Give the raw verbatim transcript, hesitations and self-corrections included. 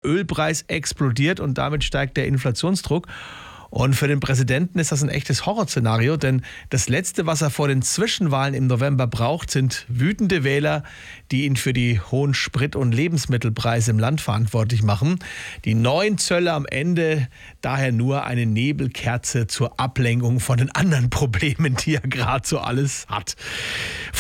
Ölpreis explodiert und damit steigt der Inflationsdruck. Und für den Präsidenten ist das ein echtes Horrorszenario, denn das Letzte, was er vor den Zwischenwahlen im November braucht, sind wütende Wähler, die ihn für die hohen Sprit- und Lebensmittelpreise im Land verantwortlich machen. Die neuen Zölle am Ende daher nur eine Nebelkerze zur Ablenkung von den anderen Problemen, die er gerade so alles hat.